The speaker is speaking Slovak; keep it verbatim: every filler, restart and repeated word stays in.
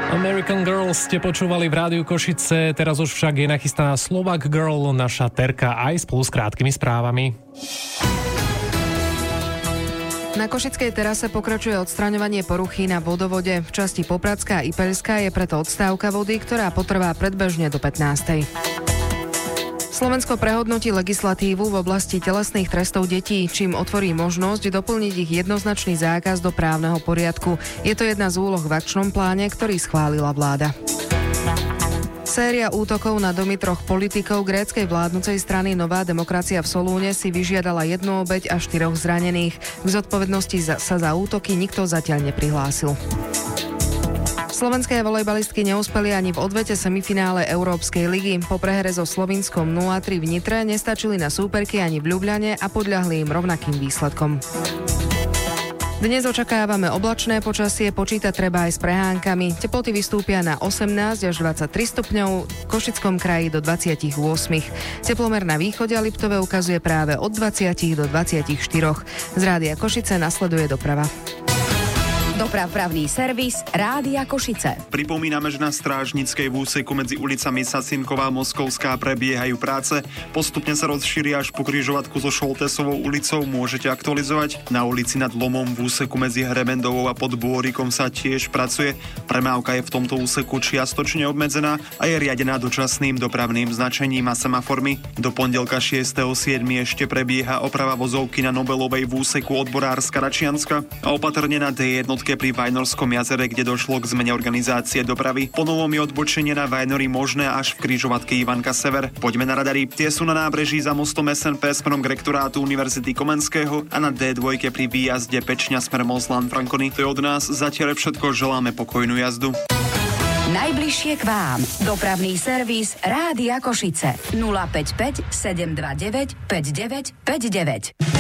American Girls ste počúvali v Rádiu Košice, teraz už však je nachystaná Slovak Girl, naša Terka, aj spolu s krátkými správami. Na košickej terase pokračuje odstraňovanie poruchy na vodovode. V časti Popradská a Ipeľská je preto odstávka vody, ktorá potrvá predbežne do pätnástej. Slovensko prehodnotí legislatívu v oblasti telesných trestov detí, čím otvorí možnosť doplniť ich jednoznačný zákaz do právneho poriadku. Je to jedna z úloh v akčnom pláne, ktorý schválila vláda. Séria útokov na domy troch politikov gréckej vládnucej strany Nová demokracia v Solúne si vyžiadala jednu obeť a štyroch zranených. K zodpovednosti za, sa za útoky nikto zatiaľ neprihlásil. Slovenské volejbalistky neúspeli ani v odvete semifinále Európskej ligy. Po prehre so Slovinskom nula tri v Nitre nestačili na súperky ani v Ľubľane a podľahli im rovnakým výsledkom. Dnes očakávame oblačné počasie, počítať treba aj s prehánkami. Teploty vystúpia na osemnásť až dvadsaťtri stupňov, v Košickom kraji do dvadsaťosem. Teplomer na východe a Liptove ukazuje práve od dvadsať do dvadsaťštyri. Z Rádia Košice nasleduje doprava. Dopravpravný servis Rádia Košice. Pripomíname, že na Strážnickej v úseku medzi ulicami Sasinková a Moskovská prebiehajú práce. Postupne sa rozšíria až po križovatku so Šoltesovou ulicou. Môžete aktualizovať. Na ulici nad Lomom v úseku medzi Hrebendovou a pod Bôrikom sa tiež pracuje. Premávka je v tomto úseku čiastočne obmedzená a je riadená dočasným dopravným značením a semaformi. Do pondelka šiesteho siedmeho ešte prebieha oprava vozovky na Nobelovej v úseku Odborárska Račianska a opatrne na dé jedna pri Vajnorskom jazere, kde došlo k zmene organizácie dopravy. Ponovom je odbočenie na Vajnory možné až v križovatke Ivanka Sever. Poďme na radary. Tie sú na nábreží za mostom es en pé smerom k rektorátu Univerzity Komenského a na dé dva pri výjazde Pečňa smerom Ozlán Frankony. To je od nás zatiaľ všetko, želáme pokojnú jazdu. Najbližšie k vám. Dopravný servis Rádia Košice. nula päť päť sedem dva deväť päť deväť päť deväť.